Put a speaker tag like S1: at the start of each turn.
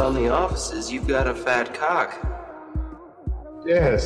S1: around the offices, you've got a fat cock.
S2: Yes.